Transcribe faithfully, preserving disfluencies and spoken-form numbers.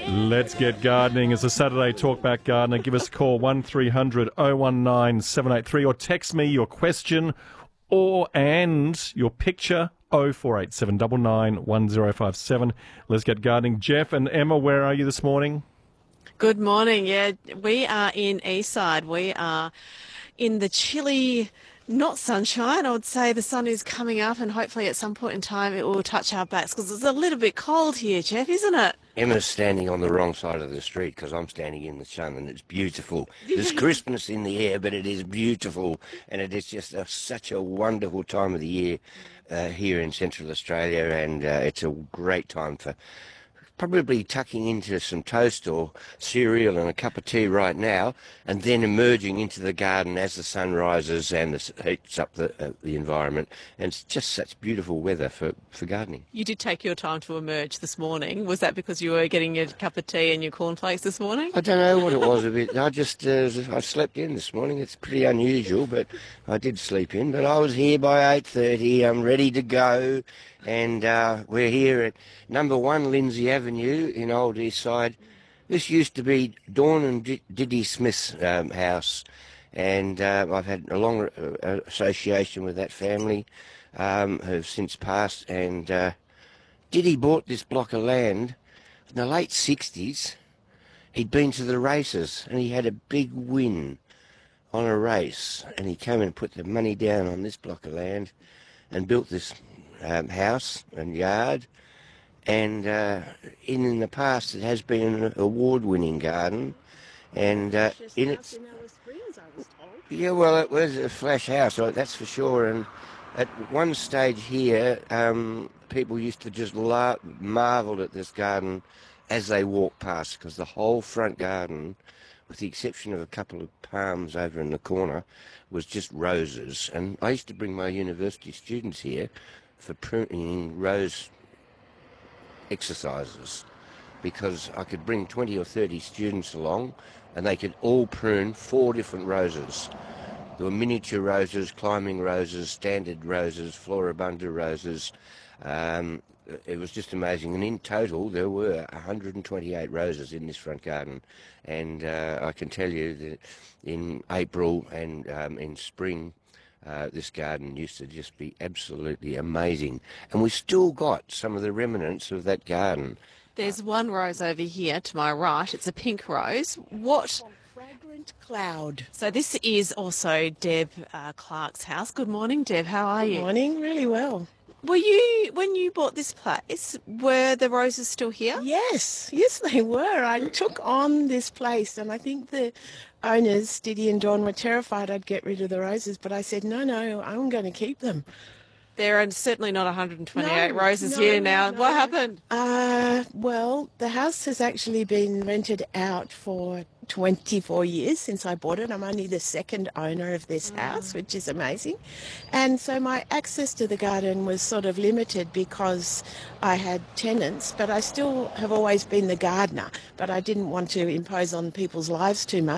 Let's Get Gardening is a Saturday Talkback Gardener. Give us a call, one three hundred oh one nine seven eight three, or text me your question or and your picture, oh four eight seven nine nine one oh five seven. Let's Get Gardening. Jeff and Emma, where are you this morning? Good morning. Yeah, we are in Eastside. We are in the chilly, not sunshine. I would say the sun is coming up, and hopefully at some point in time it will touch our backs because it's a little bit cold here, Jeff, isn't it? Emma's standing on the wrong side of the street because I'm standing in the sun, and it's beautiful. There's crispness in the air, but it is beautiful, and it is just a, such a wonderful time of the year uh, here in Central Australia, and uh, it's a great time for probably tucking into some toast or cereal and a cup of tea right now, and then emerging into the garden as the sun rises and the, heats up the, uh, the environment. And it's just such beautiful weather for, for gardening. You did take your time to emerge this morning. Was that because you were getting your cup of tea and your cornflakes this morning? I don't know what it was a bit. I just, uh, I slept in this morning. It's pretty unusual, but I did sleep in. But I was here by eight thirty. I'm ready to go. And uh, we're here at number one Lindsay Avenue in Old Eastside. This used to be Dawn and D- Diddy Smith's um, house, and uh, I've had a long uh, association with that family, um, who have since passed. And uh, Diddy bought this block of land in the late sixties. He'd been to the races, and he had a big win on a race, and he came and put the money down on this block of land and built this Um, house and yard, and uh, in, in the past it has been an award-winning garden, and uh, in it, yeah, well, it was a flash house, right, that's for sure. And at one stage here, um, people used to just la- marvel at this garden as they walked past, because the whole front garden, with the exception of a couple of palms over in the corner, was just roses. And I used to bring my university students here for pruning rose exercises, because I could bring twenty or thirty students along and they could all prune four different roses. There were miniature roses, climbing roses, standard roses, floribunda roses. Um, it was just amazing. And in total, there were one hundred twenty-eight roses in this front garden. And uh, I can tell you that in April and um, in spring, Uh, this garden used to just be absolutely amazing. And we've still got some of the remnants of that garden. There's one rose over here to my right. It's a pink rose. What? Fragrant Cloud. So this is also Deb uh, Clark's house. Good morning, Deb. How are you? Good morning. Really well. Were you, when you bought this place, were the roses still here? Yes. Yes, they were. I took on this place, and I think the owners, Diddy and Dawn, were terrified I'd get rid of the roses, but I said, no, no, I'm going to keep them. There are certainly not one hundred twenty-eight No, roses no, here no, now. no. What happened? Uh, well, the house has actually been rented out for twenty-four years since I bought it. I'm only the second owner of this house, which is amazing. And so my access to the garden was sort of limited because I had tenants, but I still have always been the gardener, but I didn't want to impose on people's lives too much.